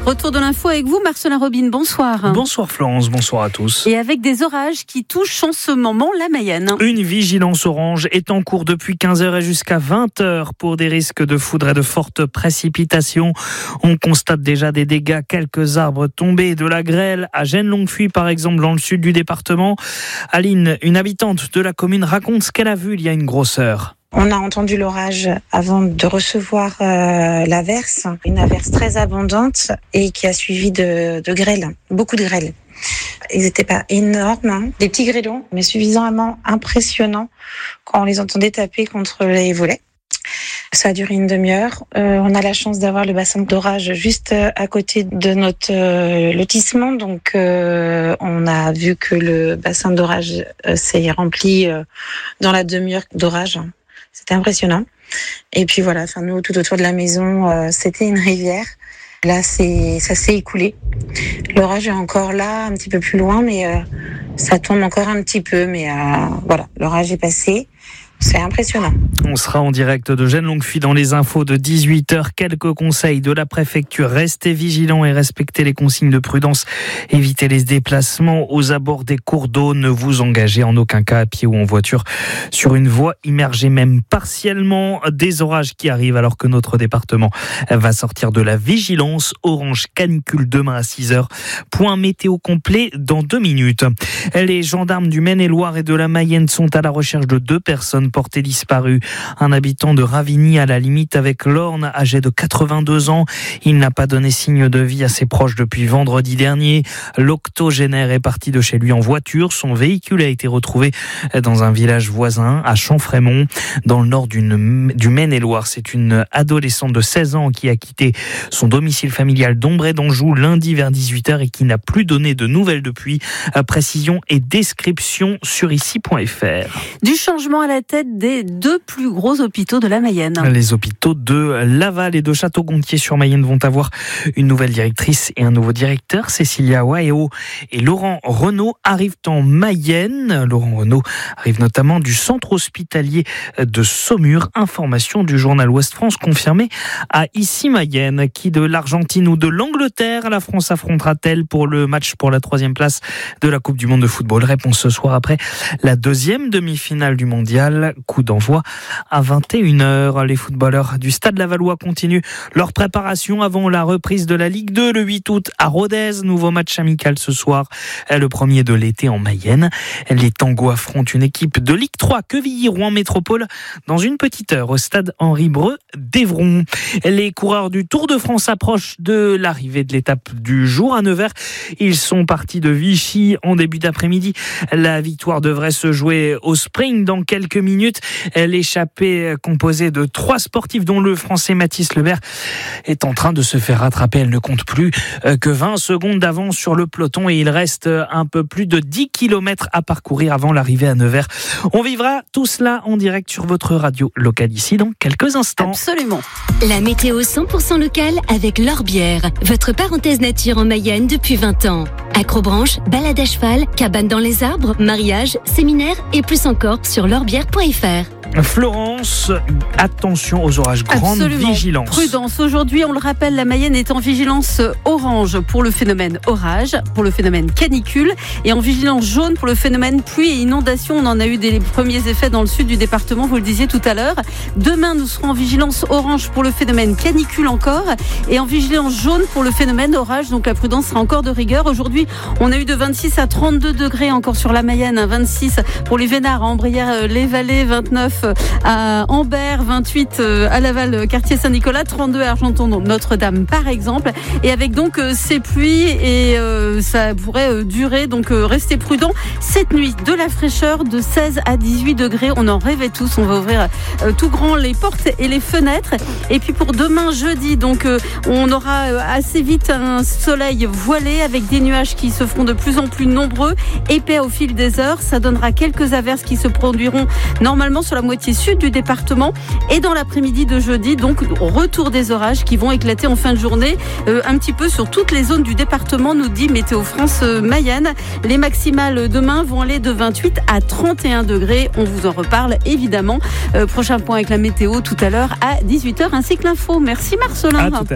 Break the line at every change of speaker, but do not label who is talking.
Retour de l'info avec vous, Marcelin Robin, bonsoir.
Bonsoir Florence, bonsoir à tous.
Et avec des orages qui touchent en ce moment la Mayenne.
Une vigilance orange est en cours depuis 15h et jusqu'à 20h pour des risques de foudre et de fortes précipitations. On constate déjà des dégâts, quelques arbres tombés, de la grêle à Gênes-Longuefuy par exemple dans le sud du département. Aline, une habitante de la commune, raconte ce qu'elle a vu il y a une grosse heure.
On a entendu l'orage avant de recevoir l'averse, une averse très abondante et qui a suivi de grêle, beaucoup de grêle. Ils n'étaient pas énormes, des petits grêlons, mais suffisamment impressionnants quand on les entendait taper contre les volets. Ça a duré une demi-heure. On a la chance d'avoir le bassin d'orage juste à côté de notre lotissement. Donc, on a vu que le bassin d'orage s'est rempli dans la demi-heure d'orage. C'était impressionnant. Et puis voilà, nous, tout autour de la maison, c'était une rivière. Là, ça s'est écoulé. L'orage est encore là, un petit peu plus loin, mais ça tombe encore un petit peu. Mais voilà, l'orage est passé. C'est impressionnant.
On sera en direct de Gênes-Longuefuy dans les infos de 18h. Quelques conseils de la préfecture. Restez vigilants et respectez les consignes de prudence. Évitez les déplacements aux abords des cours d'eau. Ne vous engagez en aucun cas à pied ou en voiture sur une voie immergée, même partiellement. Des orages qui arrivent alors que notre département va sortir de la vigilance orange canicule demain à 6h. Point météo complet dans 2 minutes. Les gendarmes du Maine-et-Loire et de la Mayenne sont à la recherche de 2 personnes porté disparu. Un habitant de Ravigny à la limite avec l'Orne, âgé de 82 ans. Il n'a pas donné signe de vie à ses proches depuis vendredi dernier. L'octogénaire est parti de chez lui en voiture. Son véhicule a été retrouvé dans un village voisin à Champfrémont, dans le nord du Maine-et-Loire. C'est une adolescente de 16 ans qui a quitté son domicile familial d'Ombray d'Anjou lundi vers 18h et qui n'a plus donné de nouvelles depuis. Précision et description sur ici.fr.
Du changement à la tête des 2 plus gros hôpitaux de la Mayenne.
Les hôpitaux de Laval et de Château-Gontier-sur-Mayenne vont avoir une nouvelle directrice et un nouveau directeur. Cécilia Waéo et Laurent Renaud arrivent en Mayenne. Laurent Renaud arrive notamment du centre hospitalier de Saumur. Information du journal Ouest-France confirmée à Ici Mayenne. Qui de l'Argentine ou de l'Angleterre la France affrontera-t-elle pour le match pour la 3e place de la Coupe du Monde de football? Réponse ce soir après la 2e demi-finale du mondial. Coup d'envoi à 21h. Les footballeurs du Stade Lavallois continuent leur préparation avant la reprise de la Ligue 2 le 8 août à Rodez. Nouveau match amical ce soir, le premier de l'été en Mayenne. Les Tangos affrontent une équipe de Ligue 3 Quevilly-Rouen Métropole dans une petite heure au stade Henri-Breu d'Évron. Les coureurs du Tour de France approchent de l'arrivée de l'étape du jour à Nevers. Ils sont partis de Vichy en début d'après-midi. La victoire devrait se jouer au sprint dans quelques minutes. L'échappée composée de 3 sportifs dont le français Mathis Lebert est en train de se faire rattraper. Elle ne compte plus que 20 secondes d'avance sur le peloton et il reste un peu plus de 10 km à parcourir avant l'arrivée à Nevers. On vivra tout cela en direct sur votre radio locale ici dans quelques instants.
Absolument.
La météo 100% locale avec L'Orbière, votre parenthèse nature en Mayenne depuis 20 ans. Acrobranche, balade à cheval, cabane dans les arbres, mariage, séminaire et plus encore sur l'orbière.fr.
Florence, attention aux orages, grande vigilance.
Prudence. Aujourd'hui, on le rappelle, la Mayenne est en vigilance orange pour le phénomène orage, pour le phénomène canicule et en vigilance jaune pour le phénomène pluie et inondation. On en a eu des premiers effets dans le sud du département, vous le disiez tout à l'heure. Demain, nous serons en vigilance orange pour le phénomène canicule encore et en vigilance jaune pour le phénomène orage. Donc la prudence sera encore de rigueur. Aujourd'hui, on a eu de 26 à 32 degrés encore sur la Mayenne, 26 pour les Vénards, Ambrières, les Vallées, 29 à Ambert, 28 à Laval, quartier Saint-Nicolas, 32 à Argenton, Notre-Dame par exemple. Et avec donc ces pluies et ça pourrait durer, donc restez prudents. Cette nuit, de la fraîcheur de 16 à 18 degrés, on en rêvait tous. On va ouvrir tout grand les portes et les fenêtres. Et puis pour demain jeudi, donc on aura assez vite un soleil voilé avec des nuages qui se feront de plus en plus nombreux, épais au fil des heures. Ça donnera quelques averses qui se produiront normalement sur la moitié sud du département et dans l'après-midi de jeudi, donc retour des orages qui vont éclater en fin de journée un petit peu sur toutes les zones du département, nous dit Météo France Mayenne. Les maximales demain vont aller de 28 à 31 degrés. On vous en reparle évidemment. Prochain point avec la météo tout à l'heure à 18h ainsi que l'info. Merci Marcelin.